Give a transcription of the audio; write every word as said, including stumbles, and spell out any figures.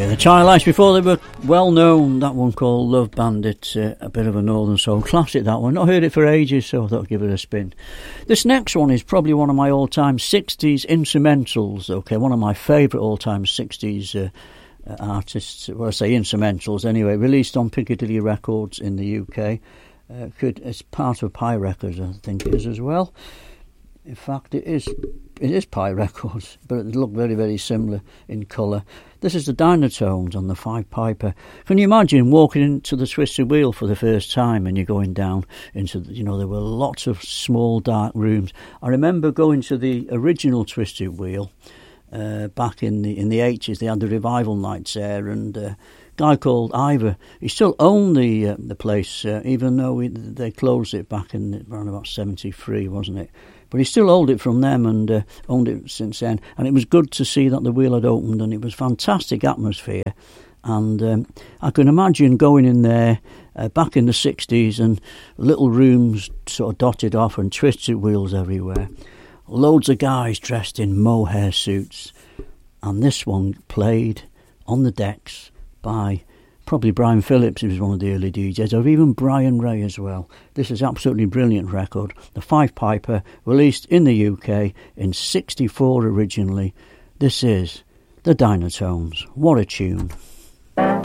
Yeah, the Chi-Lites, before they were well known, that one called Love Bandit, uh, a bit of a Northern Soul classic, that one. Not heard it for ages, so I thought I'd give it a spin. This next one is probably one of my all-time sixties instrumentals, okay, one of my favourite all-time sixties uh, uh, artists, well, I say instrumentals anyway, released on Piccadilly Records in the U K. Uh, could, it's part of Pye Records, I think it is as well. In fact, it is it is Pye Records, but it look very, very similar in colour. This is the Dynatones on the Five Piper. Can you imagine walking into the Twisted Wheel for the first time and you're going down into, the, you know, there were lots of small dark rooms. I remember going to the original Twisted Wheel uh, back in the in the eighties. They had the revival nights there, and uh, a guy called Ivor, he still owned the uh, the place, uh, even though we, they closed it back in around about seventy-three, wasn't it? But he still owned it from them and uh, owned it since then. And it was good to see that the wheel had opened, and it was fantastic atmosphere. And um, I can imagine going in there uh, back in the sixties and little rooms sort of dotted off and twisted wheels everywhere. Loads of guys dressed in mohair suits. And this one played on the decks by probably Brian Phillips, who was one of the early D Js, or even Brian Ray as well. This is absolutely brilliant record. The Five Piper, released in the U K in sixty-four originally. This is the Dynatones. What a tune.